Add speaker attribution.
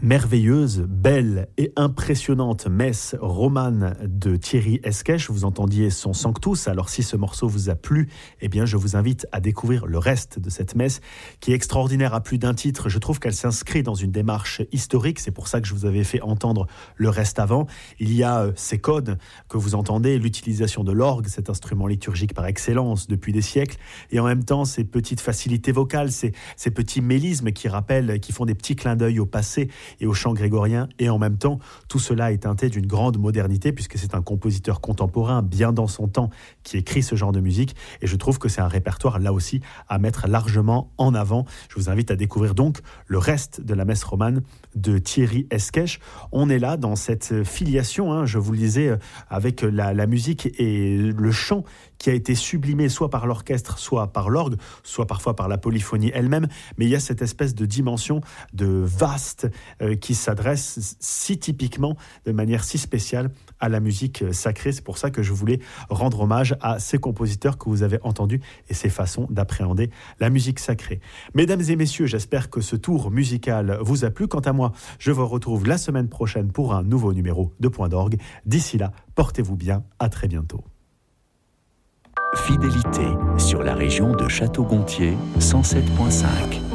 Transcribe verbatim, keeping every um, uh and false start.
Speaker 1: Merveilleuse, belle et impressionnante messe romane de Thierry Esquèche. Vous entendiez son Sanctus. Alors si ce morceau vous a plu, eh bien je vous invite à découvrir le reste de cette messe qui est extraordinaire à plus d'un titre. Je trouve qu'elle s'inscrit dans une démarche historique. C'est pour ça que je vous avais fait entendre le reste avant. Il y a euh, ces codes que vous entendez, l'utilisation de l'orgue, cet instrument liturgique par excellence depuis des siècles, et en même temps ces petites facilités vocales, ces, ces petits mélismes qui rappellent, qui font des petits clins d'œil au passé et au chant grégorien, et en même temps, tout cela est teinté d'une grande modernité, puisque c'est un compositeur contemporain, bien dans son temps, qui écrit ce genre de musique, et je trouve que c'est un répertoire, là aussi, à mettre largement en avant. Je vous invite à découvrir donc le reste de la messe romane de Thierry Esquèche. On est là dans cette filiation, hein, je vous le disais, avec la, la musique et le chant qui a été sublimé soit par l'orchestre, soit par l'orgue, soit parfois par la polyphonie elle-même, mais il y a cette espèce de dimension de vaste euh, qui s'adresse si typiquement, de manière si spéciale à la musique sacrée. C'est pour ça que je voulais rendre hommage à ces compositeurs que vous avez entendus et ces façons d'appréhender la musique sacrée. Mesdames et messieurs, j'espère que ce tour musical vous a plu. Quant à moi, je vous retrouve la semaine prochaine pour un nouveau numéro de Point d'Orgue. D'ici là, portez-vous bien, à très bientôt.
Speaker 2: Fidélité sur la région de Château-Gontier cent sept virgule cinq.